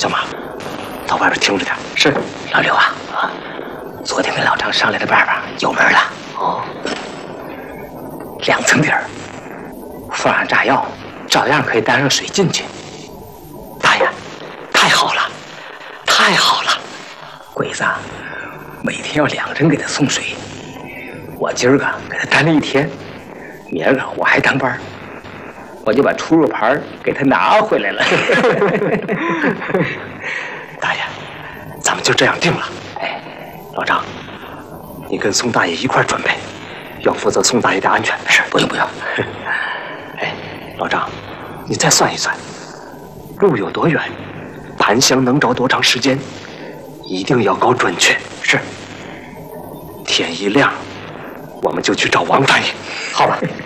小马，到外边听着点。是，老刘啊，昨天跟老张商量的办法有门了。哦，2层底儿，放上炸药，照样可以带上水进去。大爷，太好了，太好了！鬼子啊，每天要2人给他送水。我今儿个给他担了1天，明儿个我还当班，我就把出入牌给他拿回来了。大爷，咱们就这样定了。哎，老张，你跟宋大爷一块准备，要负责宋大爷的安全。是，不用。哎，老张，你再算一算，路有多远，檀香能着多长时间，一定要搞准确。是。天一亮，我们就去找王大爷。好吧。